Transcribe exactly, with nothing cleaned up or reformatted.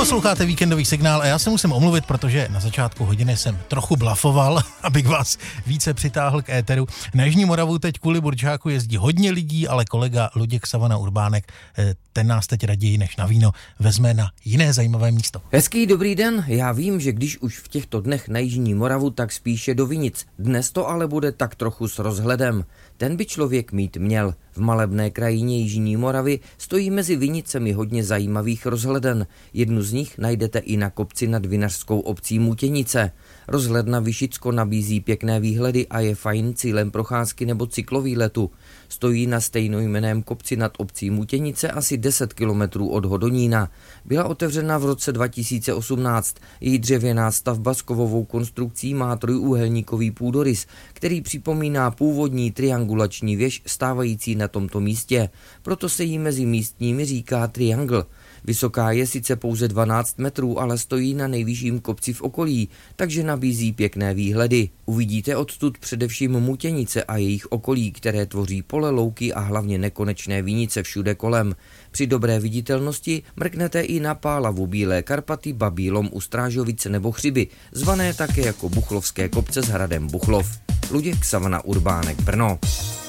Posloucháte víkendový signál a já se musím omluvit, protože na začátku hodiny jsem trochu blafoval, abych vás více přitáhl k éteru. Na Jižní Moravu teď kvůli burčáku jezdí hodně lidí, ale kolega Luděk Savana Urbánek, ten nás teď raději než na víno vezme na jiné zajímavé místo. Hezký dobrý den, já vím, že když už v těchto dnech na Jižní Moravu, tak spíše do Vinic. Dnes to ale bude tak trochu s rozhledem. Ten by člověk mít měl. V malebné krajině Jižní Moravy stojí mezi Vinicemi hodně zajímavých rozhleden. Jednu z nich najdete i na kopci nad vinařskou obcí Mutěnice. Rozhled na Vyšicko nabízí pěkné výhledy a je fajn cílem procházky nebo cyklovýletu. Stojí na stejnojmenném kopci nad obcí Mutěnice asi deset kilometrů od Hodonína. Byla otevřena v roce dva tisíce osmnáct. Její dřevěná stavba s kovovou konstrukcí má trojúhelníkový půdorys, který připomíná původní triangulační věž stávající na tomto místě. Proto se jí mezi místními říká triangl. Vysoká je sice pouze dvanáct metrů, ale stojí na nejvyšším kopci v okolí, takže nabízí pěkné výhledy. Uvidíte odtud především Mutěnice a jejich okolí, které tvoří pole, louky a hlavně nekonečné vinice všude kolem. Při dobré viditelnosti mrknete i na Pálavu, Bílé Karpaty, Babí Lom u Strážovice nebo Chřiby, zvané také jako Buchlovské kopce s hradem Buchlov. Luděk Savana Urbánek, Brno.